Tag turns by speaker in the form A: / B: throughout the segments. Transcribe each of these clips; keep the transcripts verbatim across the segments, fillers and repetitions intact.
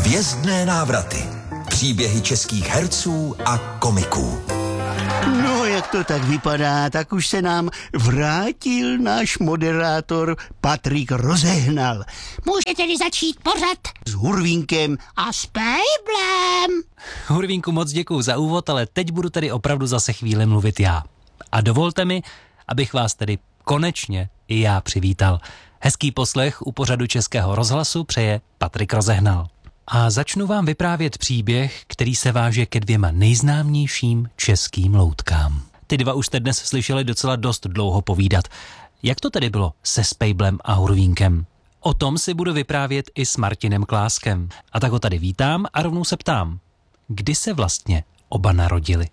A: Hvězdné návraty. Příběhy českých herců a komiků.
B: No, jak to tak vypadá, tak už se nám vrátil náš moderátor Patrik Rozehnal. Může tedy začít pořad s Hurvínkem a s Pejblem.
C: Hurvínku, moc děkuju za úvod, ale teď budu tedy opravdu zase chvíli mluvit já. A dovolte mi, abych vás tedy konečně i já přivítal. Hezký poslech u pořadu Českého rozhlasu přeje Patrik Rozehnal. A začnu vám vyprávět příběh, který se váže ke dvěma nejznámějším českým loutkám. Ty dva už jste dnes slyšeli docela dost dlouho povídat. Jak to tedy bylo se Spejblem a Hurvínkem? O tom si budu vyprávět i s Martinem Kláskem. A tak ho tady vítám a rovnou se ptám, kdy se vlastně oba narodili?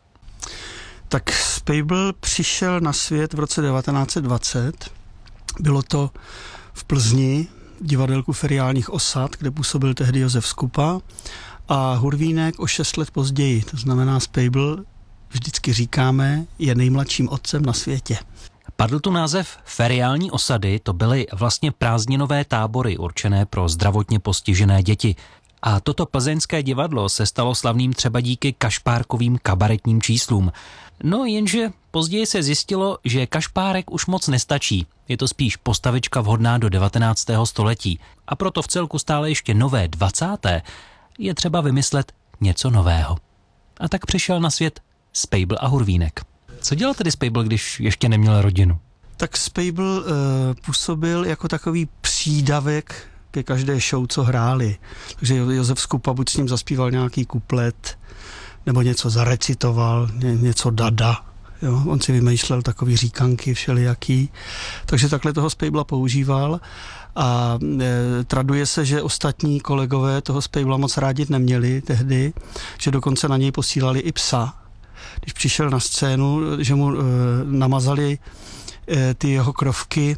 B: Tak Spejbl přišel na svět v roce devatenáct set dvacet. Bylo to v Plzni, v divadelku Feriálních osad, kde působil tehdy Josef Skupa, a Hurvínek o šest let později. To znamená, Spejbl, vždycky říkáme, je nejmladším otcem na světě.
C: Padl tu název Feriální osady, to byly vlastně prázdninové tábory určené pro zdravotně postižené děti. A toto plzeňské divadlo se stalo slavným třeba díky kašpárkovým kabaretním číslům. No jenže později se zjistilo, že kašpárek už moc nestačí. Je to spíš postavička vhodná do devatenáctého století. A proto v celku stále ještě nové dvacáté je třeba vymyslet něco nového. A tak přišel na svět Spejbl a Hurvínek. Co dělal tedy Spejbl, když ještě neměl rodinu?
B: Tak Spejbl uh, působil jako takový přídavek ke každé show, co hráli. Takže Josef Skupa buď s ním zaspíval nějaký kuplet, nebo něco zarecitoval, ně, něco dada. Jo? On si vymýšlel takový říkanky všelijaký. Takže takhle toho Spejbla používal a e, traduje se, že ostatní kolegové toho Spejbla moc rádi neměli tehdy, že dokonce na něj posílali i psa. Když přišel na scénu, že mu e, namazali e, ty jeho krovky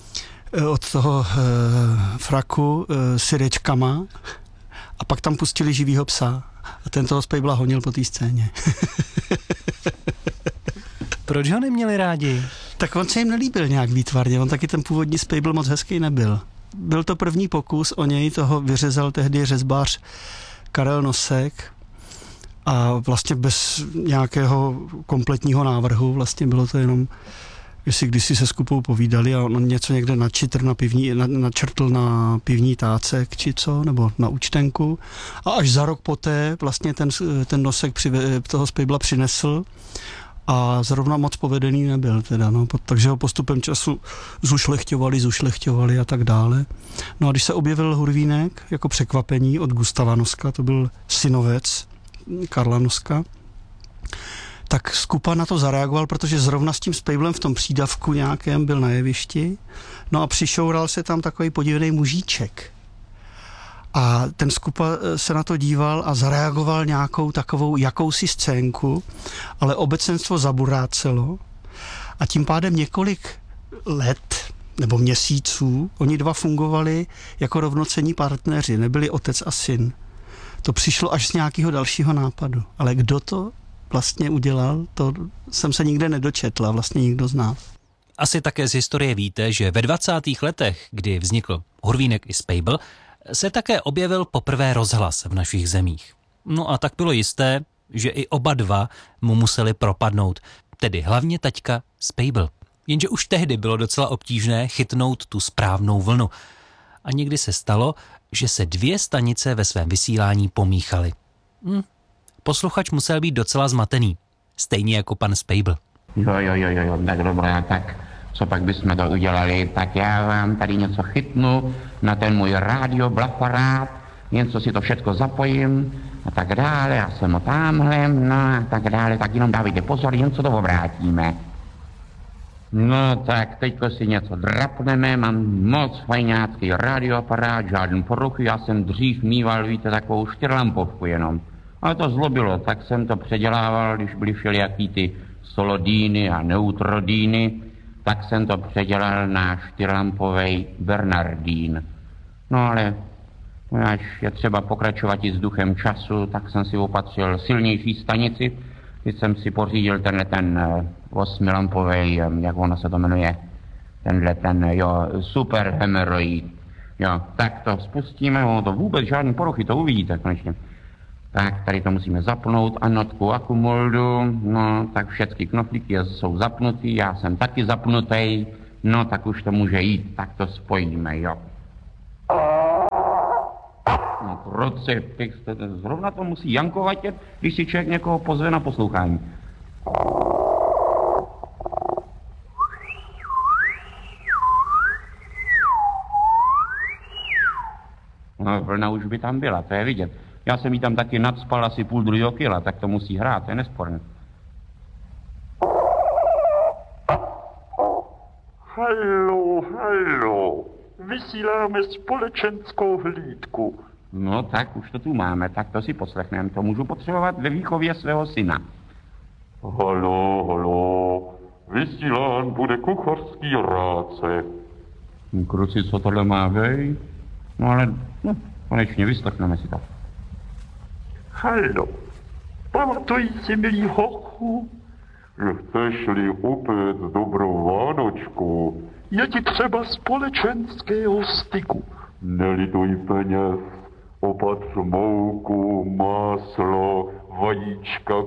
B: od toho e, fraku e, syrečkama a pak tam pustili živýho psa a ten toho Spejbla honil po té scéně.
C: Proč ho neměli rádi?
B: Tak on se jim nelíbil nějak výtvarně, on taky ten původní Spejbl moc hezký nebyl. Byl to první pokus o něj, toho vyřezal tehdy řezbář Karel Nosek a vlastně bez nějakého kompletního návrhu, vlastně bylo to jenom, jestli kdysi se Skupou povídali a on něco někde načitr na pivní, na, načrtl na pivní tácek či co, nebo na účtenku a až za rok poté vlastně ten, ten Nosek při, toho Spejbla přinesl a zrovna moc povedený nebyl teda, no, takže ho postupem času zušlechťovali, zušlechťovali a tak dále. No a když se objevil Hurvínek jako překvapení od Gustava Noska, to byl synovec Karla Noska, tak Skupa na to zareagoval, protože zrovna s tím Spejblem v tom přídavku nějakém byl na jevišti, no a přišoural se tam takový podivný mužíček. A ten Skupa se na to díval a zareagoval nějakou takovou jakousi scénku, ale obecenstvo zaburácelo a tím pádem několik let nebo měsíců oni dva fungovali jako rovnocenní partneři, nebyli otec a syn. To přišlo až z nějakého dalšího nápadu. Ale kdo to vlastně udělal, to jsem se nikde nedočetla, vlastně nikdo z nás.
C: Asi také z historie víte, že ve dvacátých letech, kdy vznikl Hurvínek i Spejbl, se také objevil poprvé rozhlas v našich zemích. No a tak bylo jisté, že i oba dva mu museli propadnout, tedy hlavně taťka Spejbl. Jenže už tehdy bylo docela obtížné chytnout tu správnou vlnu. A někdy se stalo, že se dvě stanice ve svém vysílání pomíchaly. Hm. Posluchač musel být docela zmatený, stejně jako pan Spejbl.
D: Jo, jo, jo, jo, tak dobré, tak co pak bychom to udělali, tak já vám tady něco chytnu na ten můj rádioblaparát, něco si to všechno zapojím a tak dále, já jsem o tamhle, no a tak dále, tak jenom dávejte pozor, jen co to obrátíme. No tak teďko si něco drapneme, mám moc fajňácký radioaparát, žádný poruchy, já jsem dřív mýval, víte, takovou čtyřlampovku jenom. Ale to zlobilo, tak jsem to předělával, když byly všelijaký ty solodíny a neutrodíny, tak jsem to předělal na čtyřlampovej Bernardín. No ale až je třeba pokračovat i s duchem času, tak jsem si opatřil silnější stanici, když jsem si pořídil tenhle ten osmilampovej, jak ono se to jmenuje, tenhle ten, jo, super hemeroid. Jo, tak to spustíme, ono to vůbec žádný poruchy, to uvidíte konečně. Tak, tady to musíme zapnout, anotku akumoldu, no, tak všechny knoflíky jsou zapnutý, já jsem taky zapnutý, no, tak už to může jít, tak to spojíme, jo. No, proci, zrovna to musí jankovat, když si člověk někoho pozve na poslouchání. No, vlna už by tam byla, to je vidět. Já jsem jí tam taky nadspal asi půl druhého kila, tak to musí hrát, to je nesporné.
E: Haló, haló, vysíláme společenskou hlídku.
D: No tak, už to tu máme, tak to si poslechneme, to můžu potřebovat ve výchově svého syna.
E: Haló, haló, vysílán bude kuchařský ráce.
D: Kruci, co tohle má vej? No ale, no, konečně vyslechneme si to.
E: Haló, pamatuj si, milý hochu, že chceš-li upéct dobrou Vánočku, je ti třeba společenského styku. Nelituj peněz, opatř mouku, máslo, vajíčka,